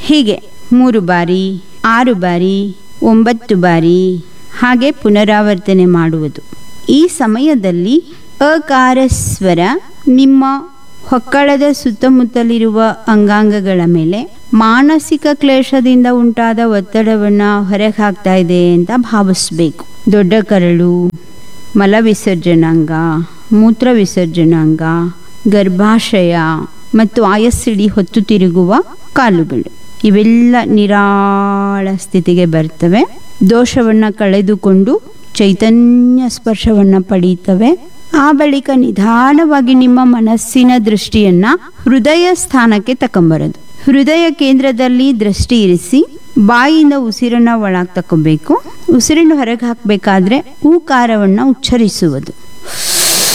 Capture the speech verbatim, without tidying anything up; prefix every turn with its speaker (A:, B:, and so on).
A: ಹೀಗೆ ಮೂರು ಬಾರಿ, ಆರು ಬಾರಿ, ಒಂಬತ್ತು ಬಾರಿ ಹಾಗೆ ಪುನರಾವರ್ತನೆ ಮಾಡುವುದು. ಈ ಸಮಯದಲ್ಲಿ ಅಕಾರ ಸ್ವರ ನಿಮ್ಮ ಹೊಕ್ಕಳದ ಸುತ್ತಮುತ್ತಲಿರುವ ಅಂಗಾಂಗಗಳ ಮೇಲೆ ಮಾನಸಿಕ ಕ್ಲೇಶದಿಂದ ಉಂಟಾದ ಒತ್ತಡವನ್ನು ಹೊರಗೆ ಹಾಕ್ತಾ ಇದೆ ಅಂತ ಭಾವಿಸ್ಬೇಕು. ದೊಡ್ಡ ಕರಳು, ಮಲ ವಿಸರ್ಜನಾಂಗ, ಮೂತ್ರ ವಿಸರ್ಜನಾಂಗ, ಗರ್ಭಾಶಯ ಮತ್ತು ಆಯಸ್ಸಿಡಿ ಹೊತ್ತು ತಿರುಗುವ ಕಾಲುಗಳು ಇವೆಲ್ಲ ನಿರಾಳ ಸ್ಥಿತಿಗೆ ಬರ್ತವೆ. ದೋಷವನ್ನು ಕಳೆದುಕೊಂಡು ಚೈತನ್ಯ ಸ್ಪರ್ಶವನ್ನು ಪಡೀತವೆ. ಆ ಬಳಿಕ ನಿಧಾನವಾಗಿ ನಿಮ್ಮ ಮನಸ್ಸಿನ ದೃಷ್ಟಿಯನ್ನ ಹೃದಯ ಸ್ಥಾನಕ್ಕೆ ತಕೊಂಬರೋದು. ಹೃದಯ ಕೇಂದ್ರದಲ್ಲಿ ದೃಷ್ಟಿ ಇರಿಸಿ ಬಾಯಿಯಿಂದ ಉಸಿರನ್ನ ಒಳಗೆ ತಗೋಬೇಕು. ಉಸಿರನ್ನು ಹೊರಗೆ ಹಾಕಬೇಕಾದ್ರೆ ಊಕಾರವನ್ನು ಉಚ್ಚರಿಸುವುದು.